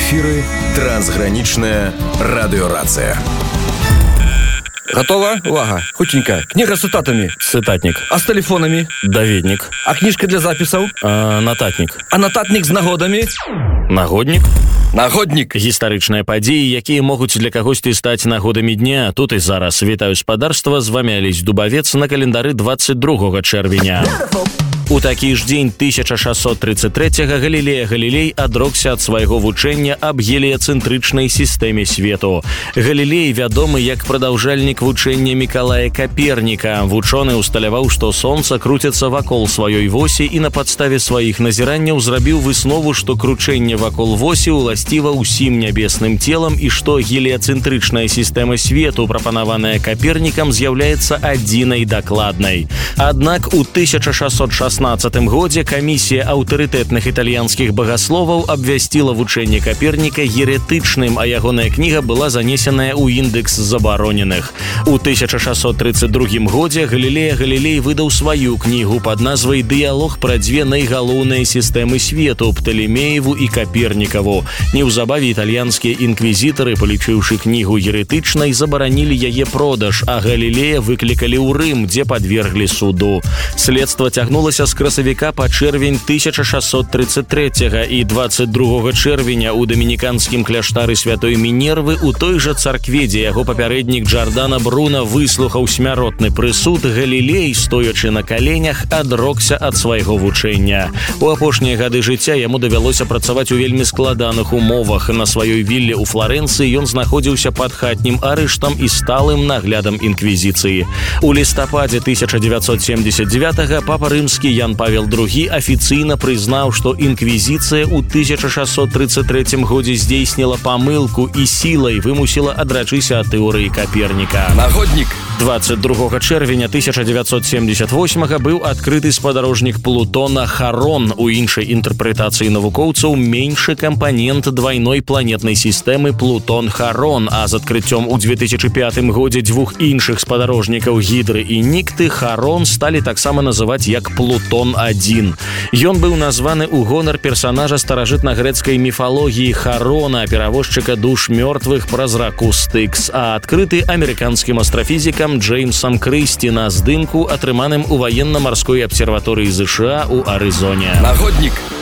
эфиры трансграничная радиорация. Готово? Увага. Хутенько. Книга с цитатами. Цитатник. А с телефонами? Даведник. А книжка для записаў? Нататник. А нататник з нагодамі? Нагодник. Нагодник. Гістарычныя падзеі, якія могуць для кагосьці стаць нагодамі дня. Тут і зараз. Вітаю спадарства, з вамі Алесь Дубавец на календары 22 чэрвеня. У такі ж дзень 1633-го Галілея Галілей адрокся ад свайго вучэння аб геліяцэнтрычнай сістэме свету. Галілей вядомы як прадаўжальнік вучэння Мікалая Каперніка. Вучоны усталяваў, што сонца круціцца вакол сваёй восі і на падставе сваіх назіранняў зрабіў выснову, што кручэнне вакол восі ўласціва ўсім нябесным целам і што геліяцэнтрычная сістэма свету, прапанаваная Капернікам, з'яўляецца адзінай дакладнай. Аднак у 1616 годзе камісія аўтарытэтных італьянскіх багасловаў абвясціла вучэнне Каперніка еретычным, а ягоная кніга была занесеная ў індэкс забароненых. У 1632 годзе Галілея Галілей выдаў сваю кнігу пад назвай «Дыялог пра дзве найгалоўныя сістэмы свету – Пталемееву і Капернікаву». Неўзабаве італьянскія інквізітары, палічыўшы кнігу еретычнай, забаранілі яе продаж, а Галілея выклікалі ў Рым, дзе падверглі суду. Следства цягнулася з красавіка па чэрвень 1633 і 22 чэрвеня ў дамініканскім кляштары святой Мінервы у той жа царкве, дзе яго папярэднік Джардана Бруна выслухаў смяротны прысуд, Галілей, стоячы на каленях, адрокся ад свайго вучэння. У апошнія гады жыцця яму давялося працаваць у вельмі складаных умовах. На сваёй вілле ў Фларэнцыі ён знаходзіўся пад хатнім арыштам і сталым наглядам інквізіцыі. У лістападзе 1979-го папа рымскі Ян Павел II афіцыйна прызнаў, што інквізіцыя ў 1633 годзе здзейсніла памылку і сілай вымусіла адрачыся ад тэорыі Каперніка. Нагодник. 22 чэрвеня 1978 быў адкрыты спадарожнік Плутона Харон. У іншай інтэрпрэтацыі навукоўцаў меншы кампанент двайной планетнай сістэмы Плутон-Харон, а з адкрыццём у 2005 годзе двух іншых спадарожнікаў Гідры і Нікты Харон сталі таксама называць як Плутон-1. Ён быў названы ў гонар персанажа старажытна-грэцкай міфалогіі Харона, перавозчыка душ мёртвых праз раку Стыкс, а адкрыты амерыканскім астрафізікам Джеймсом Крысці на здымку, атрыманым у ваенна-марской абсерваторыі ЗША ў Арызоне. Нагодник.